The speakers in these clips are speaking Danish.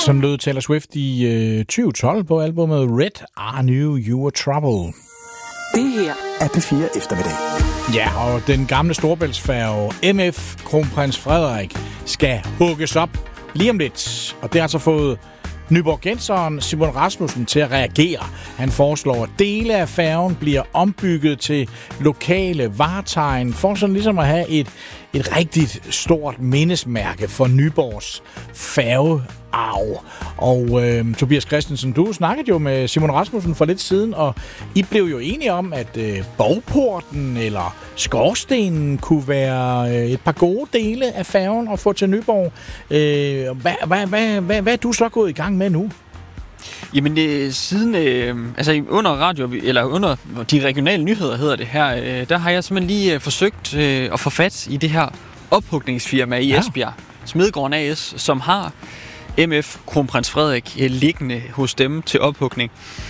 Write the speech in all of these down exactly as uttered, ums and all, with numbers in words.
Sådan lød Taylor Swift i øh, tyve tolv på albumet Red I Knew You Were Trouble. Det her er P fire Eftermiddag. Ja, og den gamle storebæltsfærge M F Kronprins Frederik skal hugges op lige om lidt. Og det har altså fået nyborgenseren Simon Rasmussen til at reagere. Han foreslår, at dele af færgen bliver ombygget til lokale varetegn, for sådan ligesom at have et, et rigtigt stort mindesmærke for Nyborgs færgearv. Og øh, Tobias Christensen, du snakkede jo med Simon Rasmussen for lidt siden, og I blev jo enige om, at øh, borgporten eller skorstenen kunne være øh, et par gode dele af færgen at få til Nyborg. Øh, hvad, hvad, hvad, hvad, hvad er du så gået i gang med nu? Jamen øh, siden øh, altså under radio eller under de regionale nyheder hedder det her, øh, der har jeg simpelthen lige øh, forsøgt øh, at få fat i det her ophugningsfirma i Esbjerg, ja. Smedegården A S, som har M F Kronprins Frederik øh, liggende hos dem til ophugning.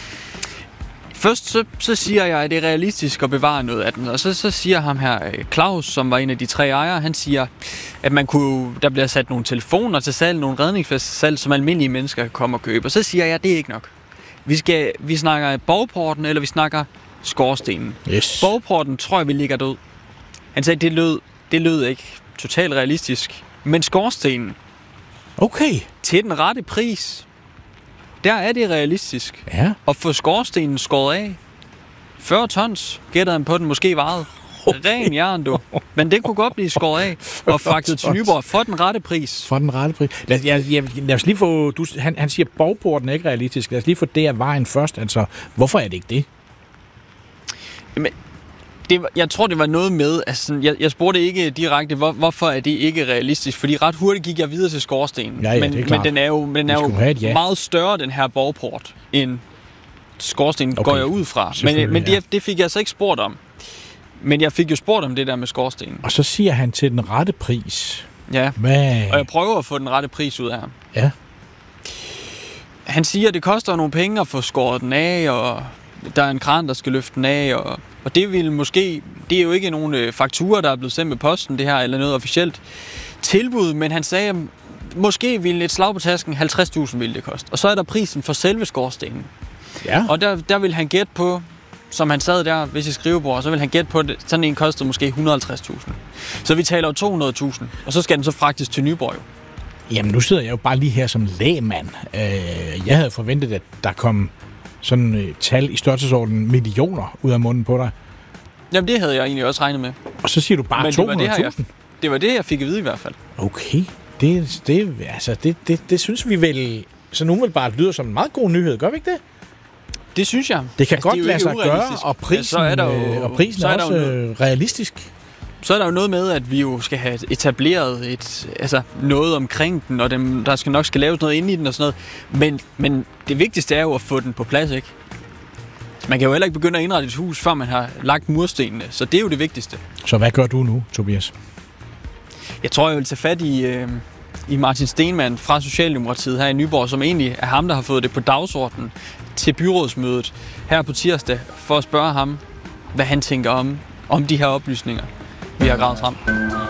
Først så, så siger jeg, at det er realistisk at bevare noget af den, og så, så siger ham her, Claus, som var en af de tre ejere, han siger, at man kunne, der bliver sat nogle telefoner til salg, nogle redningsveste til salg, som almindelige mennesker kan komme og købe. Og så siger jeg, at det er ikke nok. Vi, skal, vi snakker borgporten, eller vi snakker skorstenen. Yes. Borgporten tror jeg, vi ligger død. Han sagde, at det lød, det lød ikke totalt realistisk. Men skorstenen, okay, til den rette pris, der er det realistisk. Ja. At få skorstenen skåret af. fyrre tons gætter han på den måske vejede. Ren jern, du. Men det kunne godt blive skåret af og fragtet til Nyborg for den rette pris. For den rette pris. Lad, jeg, jeg, lad os lige få... Du, han, han siger, at borgporten er ikke realistisk. Lad os lige få det af vejen først. Altså, hvorfor er det ikke det? Jamen, det var, jeg tror, det var noget med... Altså, jeg, jeg spurgte ikke direkte, hvor, hvorfor er det ikke realistisk? Fordi ret hurtigt gik jeg videre til skorstenen. Ja, ja, men, det er klart. men den er jo, den er jo et, ja. meget større, den her borgport, end skorstenen okay. går jeg ud fra. Men, men det, ja. det fik jeg altså ikke spurgt om. Men jeg fik jo spurgt om det der med skorstenen. Og så siger han til den rette pris. Ja, Hvad? Og jeg prøver at få den rette pris ud af ham. Ja. Han siger, at det koster nogle penge at få skåret den af, og der er en kran, der skal løfte den af, og, og det vil måske... Det er jo ikke nogen fakturer, der er blevet sendt med posten, det her, eller noget officielt tilbud, men han sagde, at måske ville et slag på tasken halvtreds tusind ville det koste. Og så er der prisen for selve skorstenen. Ja. Og der, der vil han gætte på, som han sad der ved sit skrivebord, så vil han gætte på, at sådan en kostede måske et hundrede og halvtreds tusind. Så vi taler jo to hundrede tusind, og så skal den så fragtes til Nyborg jo. Jamen, nu sidder jeg jo bare lige her som lægmand. Jeg havde forventet, at der kom sådan et tal i størrelsesordenen millioner ud af munden på dig. Jamen, det havde jeg egentlig også regnet med. Og så siger du bare to hundrede tusind? Det, det var det, jeg fik at vide i hvert fald. Okay. Det, det, altså, det, det, det synes vi vel, så nogen vil bare lyder som en meget god nyhed. Gør vi ikke det? Det synes jeg. Det kan altså, godt det lade sig gøre, og prisen, ja, så er, der jo, og prisen så er, er også noget, realistisk. Så er der jo noget med, at vi jo skal have etableret et, altså noget omkring den, og dem, der skal nok skal laves noget inde i den og sådan noget. Men, men det vigtigste er jo at få den på plads, ikke? Man kan jo heller ikke begynde at indrette et hus, før man har lagt murstenene, så det er jo det vigtigste. Så hvad gør du nu, Tobias? Jeg tror, jeg vil tage fat i, øh, i Martin Stenmann fra Socialdemokratiet her i Nyborg, som egentlig er ham, der har fået det på dagsordenen til byrådsmødet her på tirsdag, for at spørge ham, hvad han tænker om, om de her oplysninger, vi har gravet frem.